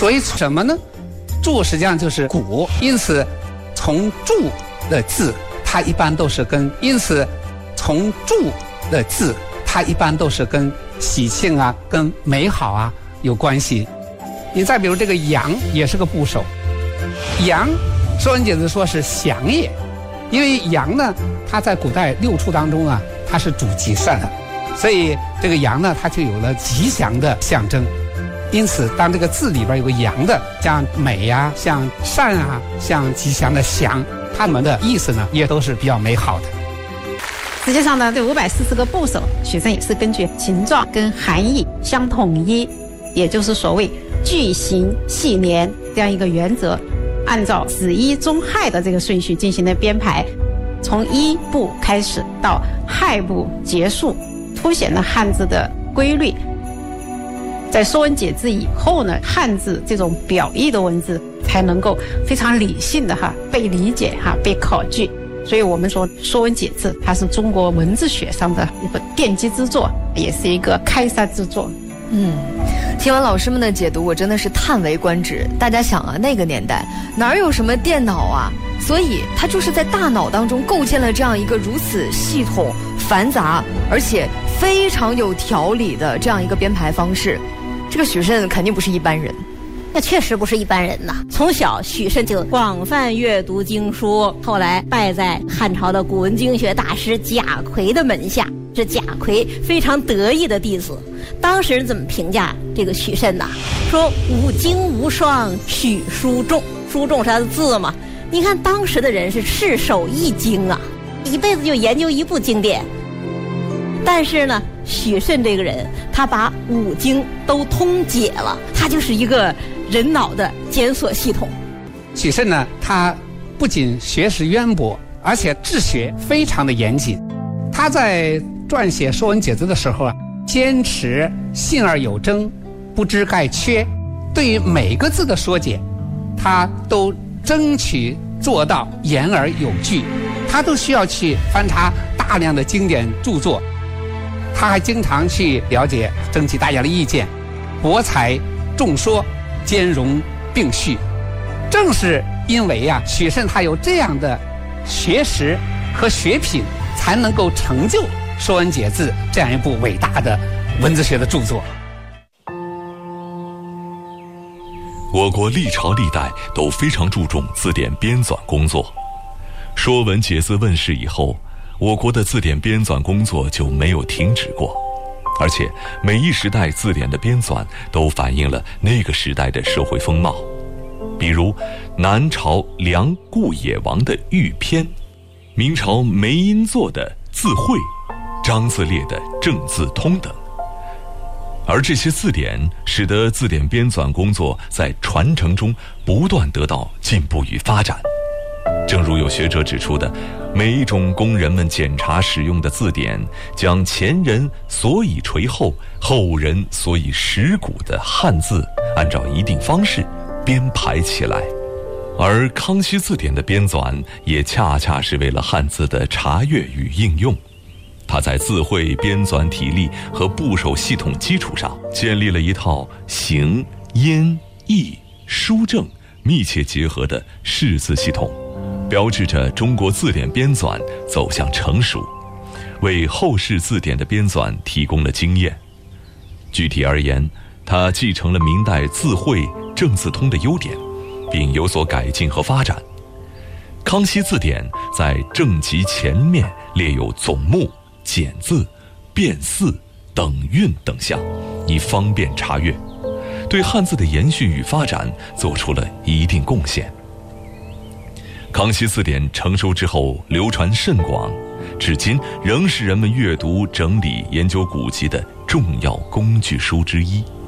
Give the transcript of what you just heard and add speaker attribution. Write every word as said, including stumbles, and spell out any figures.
Speaker 1: 所以什么呢？注实际上就是古，因此从注的字，它一般都是跟因此从注的字，它一般都是跟喜庆啊、跟美好啊有关系。你再比如这个羊也是个部首，羊，说文解字说是祥也，因为羊呢，它在古代六畜当中啊，它是主吉善的，所以这个羊呢，它就有了吉祥的象征。因此，当这个字里边有个羊的，像美呀、啊、像善啊、像吉祥的祥，它们的意思呢，也都是比较美好的。
Speaker 2: 实际上呢，这五百四十个部首，许慎也是根据形状跟含义相统一，也就是所谓句形系连这样一个原则，按照子一中亥的这个顺序进行的编排，从一部开始到亥部结束，凸显了汉字的规律。在说文解字以后呢，汉字这种表意的文字才能够非常理性的哈被理解哈被考据。所以我们说说文解字它是中国文字学上的一本奠基之作，也是一个开山之作。
Speaker 3: 嗯，听完老师们的解读，我真的是叹为观止。大家想啊，那个年代哪有什么电脑啊，所以他就是在大脑当中构建了这样一个如此系统、繁杂而且非常有条理的这样一个编排方式。这个许慎肯定不是一般人，
Speaker 4: 那确实不是一般人呐。从小许慎就广泛阅读经书，后来拜在汉朝的古文经学大师贾逵的门下，是贾逵非常得意的弟子。当时人怎么评价这个许慎呐？说五经无双，许书重。书重是他的字嘛？你看当时的人是赤手一经啊，一辈子就研究一部经典。但是呢，许慎这个人，他把五经都通解了，他就是一个人脑的检索系统。
Speaker 1: 许慎呢，他不仅学识渊博，而且治学非常的严谨。他在撰写说文解字的时候啊，坚持信而有征，不知盖缺。对于每个字的说解，他都争取做到言而有据，他都需要去翻查大量的经典著作。他还经常去了解、征集大家的意见，博采众说，兼容并蓄。正是因为呀、啊，许慎他有这样的学识和学品，才能够成就《说文解字》这样一部伟大的文字学的著作。
Speaker 5: 我国历朝历代都非常注重字典编纂工作，《说文解字》问世以后，我国的字典编纂工作就没有停止过，而且每一时代字典的编纂都反映了那个时代的社会风貌。比如南朝梁顾野王的《玉篇》，明朝梅因作的《字会》，张自烈的《正字通》等。而这些字典使得字典编纂工作在传承中不断得到进步与发展。正如有学者指出的，每一种供人们检查使用的字典，将前人所以垂后，后人所以蚀古的汉字，按照一定方式编排起来。而康熙字典的编纂，也恰恰是为了汉字的查阅与应用。他在字会编纂体例和部首系统基础上，建立了一套形、音、义、书正密切结合的识字系统，标志着中国字典编纂走向成熟，为后世字典的编纂提供了经验。具体而言，它继承了明代字会、正字通的优点，并有所改进和发展。康熙字典在正极前面列有总目、简字、变字、等韵等项，以方便查阅，对汉字的延续与发展做出了一定贡献。康熙字典成熟之后流传甚广，至今仍是人们阅读、整理、研究古籍的重要工具书之一。